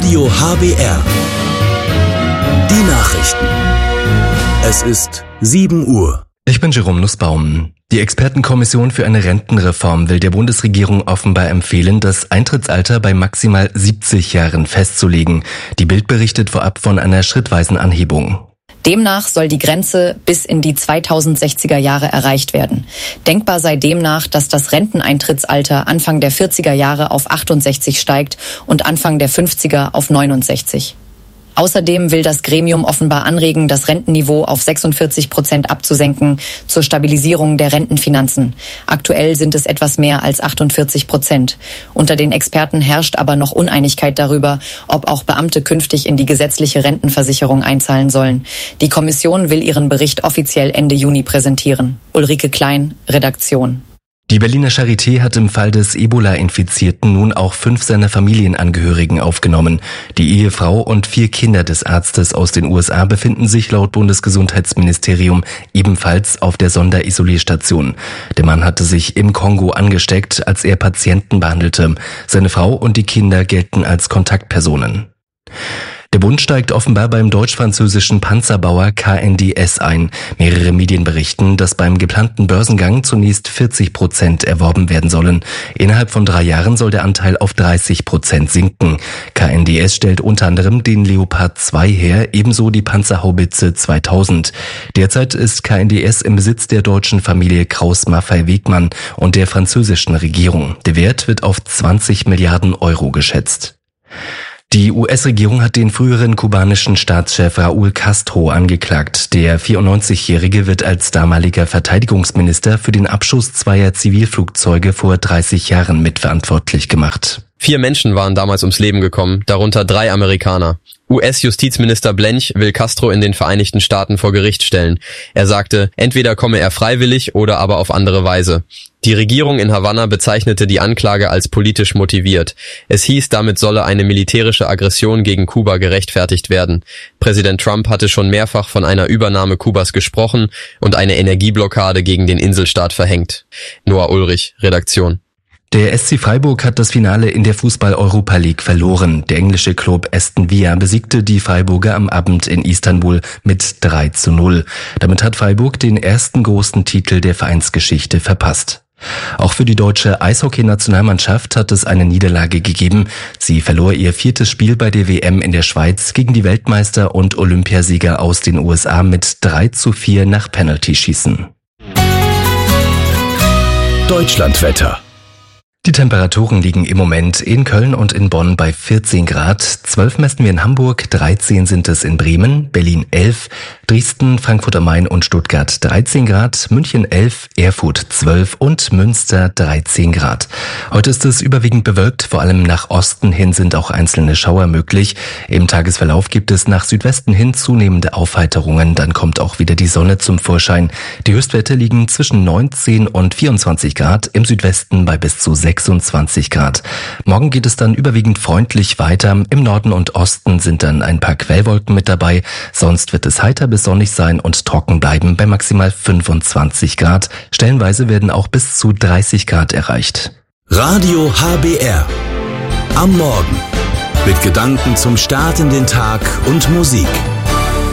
Radio HBR. Die Nachrichten. Es ist 7 Uhr. Ich bin Jerome Nussbaum. Die Expertenkommission für eine Rentenreform will der Bundesregierung offenbar empfehlen, das Eintrittsalter bei maximal 70 Jahren festzulegen. Die Bild berichtet vorab von einer schrittweisen Anhebung. Demnach soll die Grenze bis in die 2060er Jahre erreicht werden. Denkbar sei demnach, dass das Renteneintrittsalter Anfang der 40er Jahre auf 68 steigt und Anfang der 50er auf 69. Außerdem will das Gremium offenbar anregen, das Rentenniveau auf 46% abzusenken zur Stabilisierung der Rentenfinanzen. Aktuell sind es etwas mehr als 48%. Unter den Experten herrscht aber noch Uneinigkeit darüber, ob auch Beamte künftig in die gesetzliche Rentenversicherung einzahlen sollen. Die Kommission will ihren Bericht offiziell Ende Juni präsentieren. Ulrike Klein, Redaktion. Die Berliner Charité hat im Fall des Ebola-Infizierten nun auch 5 seiner Familienangehörigen aufgenommen. Die Ehefrau und 4 Kinder des Arztes aus den USA befinden sich laut Bundesgesundheitsministerium ebenfalls auf der Sonderisolierstation. Der Mann hatte sich im Kongo angesteckt, als er Patienten behandelte. Seine Frau und die Kinder gelten als Kontaktpersonen. Der Bund steigt offenbar beim deutsch-französischen Panzerbauer KNDS ein. Mehrere Medien berichten, dass beim geplanten Börsengang zunächst 40% erworben werden sollen. Innerhalb von 3 Jahren soll der Anteil auf 30% sinken. KNDS stellt unter anderem den Leopard 2 her, ebenso die Panzerhaubitze 2000. Derzeit ist KNDS im Besitz der deutschen Familie Krauss-Maffei-Wegmann und der französischen Regierung. Der Wert wird auf 20 Milliarden Euro geschätzt. Die US-Regierung hat den früheren kubanischen Staatschef Raúl Castro angeklagt. Der 94-Jährige wird als damaliger Verteidigungsminister für den Abschuss 2 Zivilflugzeuge vor 30 Jahren mitverantwortlich gemacht. 4 Menschen waren damals ums Leben gekommen, darunter 3 Amerikaner. US-Justizminister Blench will Castro in den Vereinigten Staaten vor Gericht stellen. Er sagte, entweder komme er freiwillig oder aber auf andere Weise. Die Regierung in Havanna bezeichnete die Anklage als politisch motiviert. Es hieß, damit solle eine militärische Aggression gegen Kuba gerechtfertigt werden. Präsident Trump hatte schon mehrfach von einer Übernahme Kubas gesprochen und eine Energieblockade gegen den Inselstaat verhängt. Noah Ulrich, Redaktion. Der SC Freiburg hat das Finale in der Fußball-Europa League verloren. Der englische Club Aston Villa besiegte die Freiburger am Abend in Istanbul mit 3:0. Damit hat Freiburg den ersten großen Titel der Vereinsgeschichte verpasst. Auch für die deutsche Eishockey-Nationalmannschaft hat es eine Niederlage gegeben. Sie verlor ihr 4. Spiel bei der WM in der Schweiz gegen die Weltmeister und Olympiasieger aus den USA mit 3:4 nach Penaltyschießen. Deutschlandwetter. Die Temperaturen liegen im Moment in Köln und in Bonn bei 14 Grad, 12 messen wir in Hamburg, 13 sind es in Bremen, Berlin 11, Dresden, Frankfurt am Main und Stuttgart 13 Grad, München 11, Erfurt 12 und Münster 13 Grad. Heute ist es überwiegend bewölkt, vor allem nach Osten hin sind auch einzelne Schauer möglich. Im Tagesverlauf gibt es nach Südwesten hin zunehmende Aufheiterungen, dann kommt auch wieder die Sonne zum Vorschein. Die Höchstwerte liegen zwischen 19 und 24 Grad, im Südwesten bei bis zu 26 Grad. Morgen geht es dann überwiegend freundlich weiter. Im Norden und Osten sind dann ein paar Quellwolken mit dabei. Sonst wird es heiter bis sonnig sein und trocken bleiben bei maximal 25 Grad. Stellenweise werden auch bis zu 30 Grad erreicht. Radio HBR. Am Morgen. Mit Gedanken zum Start in den Tag und Musik.